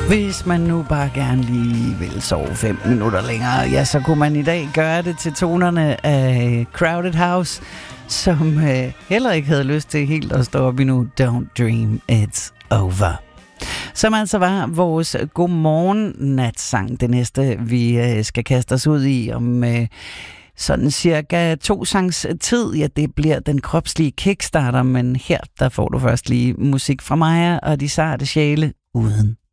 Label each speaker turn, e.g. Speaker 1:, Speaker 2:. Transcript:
Speaker 1: Hvis man nu bare gerne lige vil sove 5 minutter længere, ja, så kunne man i dag gøre det til tonerne af Crowded House, som heller ikke havde lyst til helt at stå op endnu. Don't dream it's over. Som altså var vores godmorgen-natsang. Det næste, vi skal kaste os ud i om sådan cirka 2 sangs tid, ja, det bliver den kropslige kickstarter, men her, der får du først lige musik fra Maja og de sarte sjæle uden